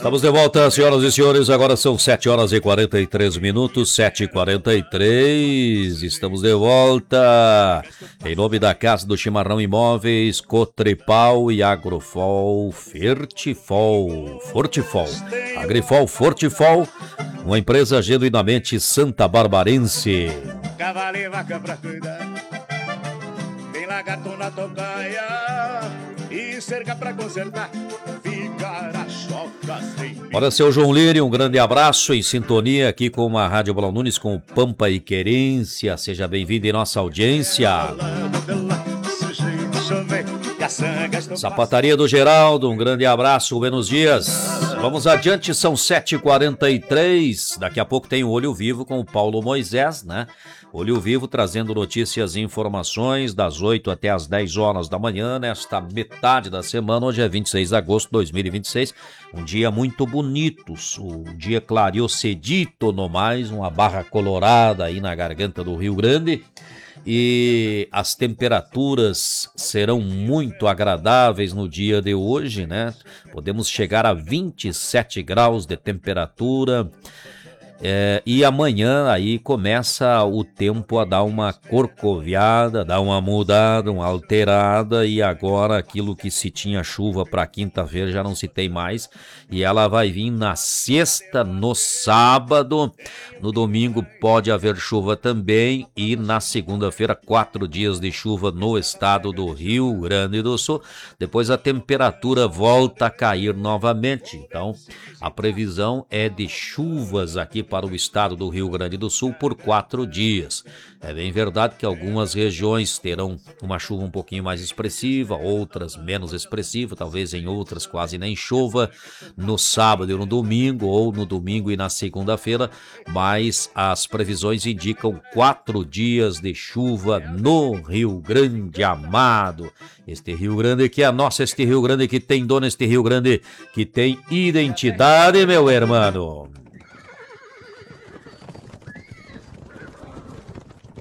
Estamos de volta, senhoras e senhores, agora são 7 horas e 43 minutos, 7h43, estamos de volta, em nome da Casa do Chimarrão Imóveis, Cotripal e Agrofol, Fortifol, Agrifol, Fortifol, uma empresa genuinamente santabarbarense. Cavalo e vaca pra cuidar, tem lagarto na tocaia e cerca pra consertar, ficará choca sem mim. Olha, seu João Lírio, um grande abraço em sintonia aqui com a Rádio Balão Nunes, com o Pampa e Querência, seja bem-vindo em nossa audiência. Sapataria do Geraldo, um grande abraço, buenos dias. Vamos adiante, são 7h43, daqui a pouco tem o Olho Vivo com o Paulo Moisés, né? Olho Vivo trazendo notícias e informações das 8 até as 10 horas da manhã, nesta metade da semana. Hoje é 26 de agosto de 2026, um dia muito bonito, o dia clareou cedito no mais, uma barra colorada aí na garganta do Rio Grande. E as temperaturas serão muito agradáveis no dia de hoje, né? Podemos chegar a 27 graus de temperatura. E amanhã aí começa o tempo a dar uma corcoviada, dar uma mudada, uma alterada, e agora aquilo que se tinha chuva para quinta-feira já não se tem mais, e ela vai vir na sexta, no sábado, no domingo pode haver chuva também, e na segunda-feira 4 dias de chuva no estado do Rio Grande do Sul. Depois a temperatura volta a cair novamente, então a previsão é de chuvas aqui para o estado do Rio Grande do Sul por 4 dias. É bem verdade que algumas regiões terão uma chuva um pouquinho mais expressiva, outras menos expressiva, talvez em outras quase nem chova no sábado e no domingo, ou no domingo e na segunda-feira, mas as previsões indicam 4 dias de chuva no Rio Grande amado. Este Rio Grande que é nosso, este Rio Grande que tem dono, este Rio Grande que tem identidade, meu irmão.